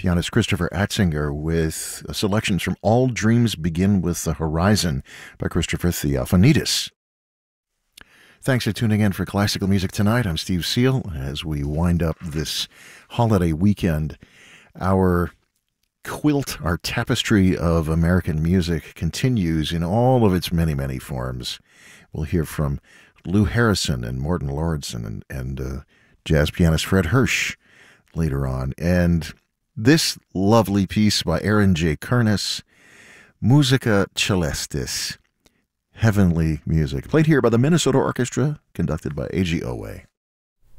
pianist Christopher Atzinger with selections from All Dreams Begin with the Horizon by Christopher Theophanidis. Thanks for tuning in for Classical Music Tonight. I'm Steve Seal. As we wind up this holiday weekend, our quilt, our tapestry of American music continues in all of its many, many forms. We'll hear from Lou Harrison and Morton Lauridsen and jazz pianist Fred Hirsch later on. And this lovely piece by Aaron J. Kernis, Musica Celestis, heavenly music, played here by the Minnesota Orchestra, conducted by A.G. Owe.